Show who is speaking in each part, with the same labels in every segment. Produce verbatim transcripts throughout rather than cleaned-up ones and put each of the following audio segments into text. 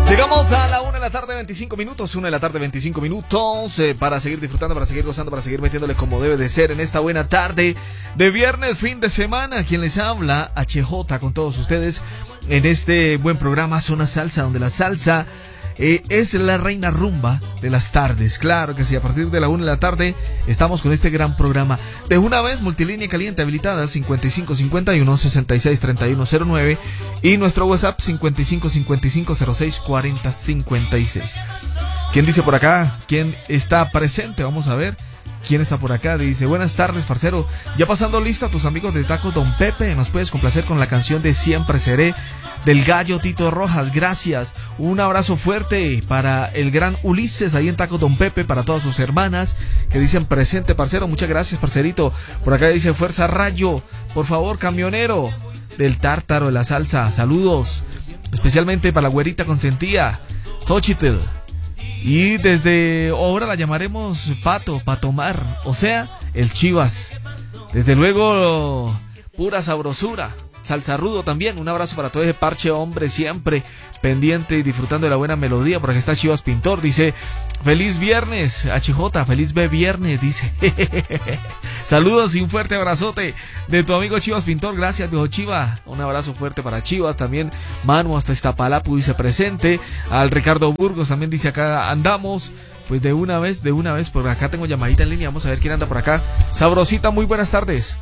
Speaker 1: Llegamos a la una de la tarde, veinticinco minutos, una de la tarde, veinticinco minutos, eh, para seguir disfrutando, para seguir gozando, para seguir metiéndole como debe de ser en esta buena tarde de viernes, fin de semana. Quien les habla, H J, con todos ustedes en este buen programa Zona Salsa, donde la salsa eh, es la reina rumba de las tardes. Claro que sí, a partir de la una de la tarde estamos con este gran programa. De una vez, multilínea caliente habilitada cincuenta y cinco cincuenta y uno sesenta y seis treinta y uno cero nueve y nuestro WhatsApp cincuenta y cinco cincuenta y cinco cero seis cuarenta cincuenta y seis. ¿Quién dice por acá? ¿Quién está presente? Vamos a ver. ¿Quién está por acá? Dice, buenas tardes, parcero. Ya pasando lista, tus amigos de Taco Don Pepe. Nos puedes complacer con la canción de Siempre Seré del Gallo Tito Rojas. Gracias. Un abrazo fuerte para el gran Ulises ahí en Taco Don Pepe, para todas sus hermanas que dicen presente, parcero. Muchas gracias, parcerito. Por acá dice Fuerza Rayo. Por favor, camionero del Tártaro de la Salsa. Saludos. Especialmente para la güerita consentida, Xochitl. Y desde ahora la llamaremos Pato, Patomar, o sea, el Chivas. Desde luego, pura sabrosura. Salsa Rudo también, un abrazo para todo ese parche hombre, siempre pendiente y disfrutando de la buena melodía. Por aquí está Chivas Pintor, dice, feliz viernes, H J, feliz B viernes, dice. Saludos y un fuerte abrazote de tu amigo Chivas Pintor. Gracias, viejo Chiva. Un abrazo fuerte para Chivas. También Manu hasta Iztapalapa dice presente. Al Ricardo Burgos también dice acá andamos. Pues de una vez, de una vez, por acá tengo llamadita en línea. Vamos a ver quién anda por acá. Sabrosita, muy buenas tardes.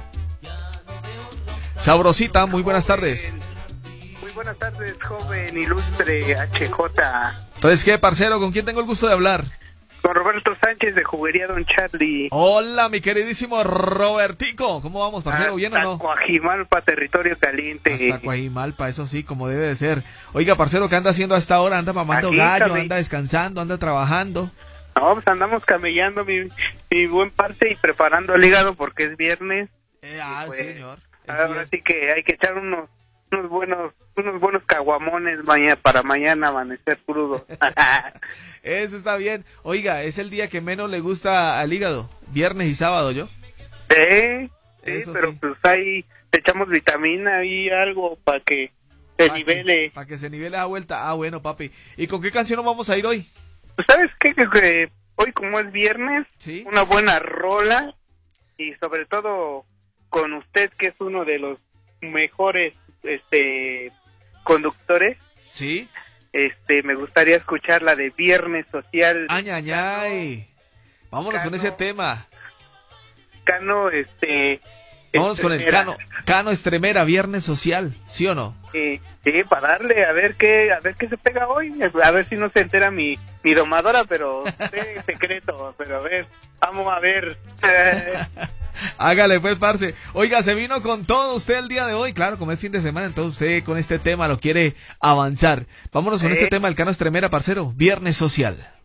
Speaker 1: Sabrosita, muy buenas tardes.
Speaker 2: Muy buenas tardes, joven ilustre H J.
Speaker 1: Entonces, ¿qué, parcero? ¿Con quién tengo el gusto de hablar?
Speaker 2: Con Roberto Sánchez de Juguería Don Charlie.
Speaker 1: Hola, mi queridísimo Robertico. ¿Cómo vamos, parcero? ¿Bien o no?
Speaker 2: Hasta Coajimalpa, territorio caliente.
Speaker 1: Hasta Coajimalpa, eso sí, como debe de ser. Oiga, parcero, ¿qué anda haciendo a esta hora? ¿Anda mamando Aquí, gallo? Camell... ¿Anda descansando? ¿Anda trabajando?
Speaker 2: No, pues andamos camellando mi, mi buen parce y preparando el hígado porque es viernes.
Speaker 1: Eh, ah, pues, señor.
Speaker 2: Ahora sí que hay que echar unos unos buenos unos buenos caguamones mañana para mañana amanecer crudo.
Speaker 1: Eso está bien. Oiga, es el día que menos le gusta al hígado, viernes y sábado, ¿yo?
Speaker 2: Sí, sí, pero sí. Pues ahí te echamos vitamina y algo para que se pa nivele.
Speaker 1: Para que se nivele a vuelta. Ah, bueno, papi. ¿Y con qué canción nos vamos a ir hoy?
Speaker 2: Pues sabes qué, que, que hoy como es viernes,
Speaker 1: ¿sí?
Speaker 2: Una buena rola y sobre todo con usted que es uno de los mejores este conductores.
Speaker 1: Sí.
Speaker 2: Este, me gustaría escuchar la de Viernes Social.
Speaker 1: Ay, ay, ay. Vámonos Cano, con ese tema.
Speaker 2: Cano, este...
Speaker 1: Vámonos con el Cano, Cano Estremera, Viernes Social, ¿sí o no?
Speaker 2: Sí, sí, para darle, a ver qué, a ver qué se pega hoy, a ver si no se entera mi, mi domadora, pero es secreto, pero a ver, vamos a ver.
Speaker 1: Hágale pues, parce. Oiga, se vino con todo usted el día de hoy. Claro, como es fin de semana, entonces usted con este tema lo quiere avanzar. Vámonos con eh. este tema, el Cano Estremera, parcero. Viernes Social.